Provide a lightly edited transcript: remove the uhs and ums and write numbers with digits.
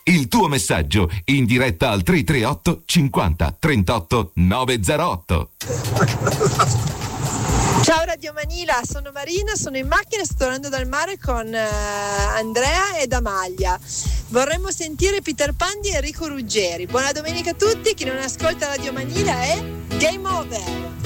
Il tuo messaggio in diretta al 338 50 38 908. Ciao Radio Manila, sono Marina, sono in macchina, sto tornando dal mare con Andrea ed Amalia. Vorremmo sentire Peter Pan di Enrico Ruggeri. Buona domenica a tutti, chi non ascolta Radio Manila è Game Over.